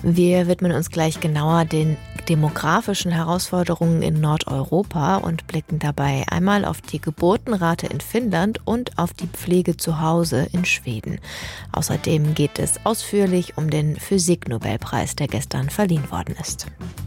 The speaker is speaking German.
Wir widmen uns gleich genauer den demografischen Herausforderungen in Nordeuropa und blicken dabei einmal auf die Geburtenrate in Finnland und auf die Pflege zu Hause in Schweden. Außerdem geht es ausführlich um den Physiknobelpreis, der gestern verliehen worden ist.